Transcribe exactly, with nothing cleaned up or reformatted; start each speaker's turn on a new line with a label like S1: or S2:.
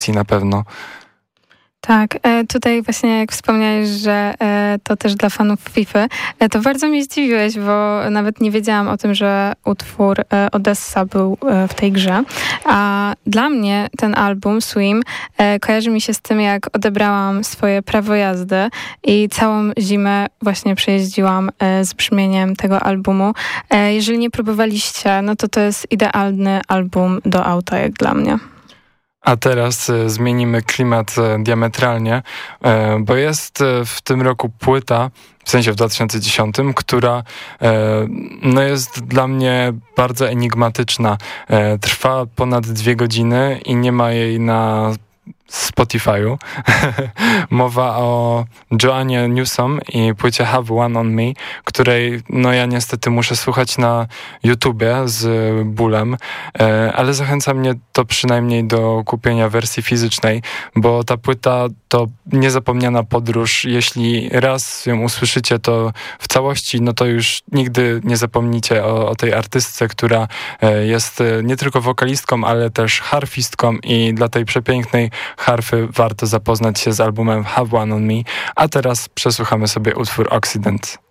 S1: na pewno.
S2: Tak, tutaj właśnie jak wspomniałeś, że to też dla fanów FIFA, to bardzo mnie zdziwiłeś, bo nawet nie wiedziałam o tym, że utwór Odessa był w tej grze. A dla mnie ten album Swim kojarzy mi się z tym, jak odebrałam swoje prawo jazdy i całą zimę właśnie przejeździłam z brzmieniem tego albumu. Jeżeli nie próbowaliście, no to to jest idealny album do auta, jak dla mnie.
S1: A teraz e, zmienimy klimat e, diametralnie, e, bo jest e, w tym roku płyta, w sensie w dwa tysiące dziesiątym, która e, no jest dla mnie bardzo enigmatyczna. E, trwa ponad dwie godziny i nie ma jej na Spotify'u. Mowa o Joannie Newsom i płycie Have One On Me, której no ja niestety muszę słuchać na YouTubie z bólem, e, ale zachęca mnie to przynajmniej do kupienia wersji fizycznej, bo ta płyta to niezapomniana podróż. Jeśli raz ją usłyszycie, to w całości, no to już nigdy nie zapomnicie o, o tej artystce, która e, jest nie tylko wokalistką, ale też harfistką i dla tej przepięknej harfy warto zapoznać się z albumem Have One On Me, a teraz przesłuchamy sobie utwór Occident.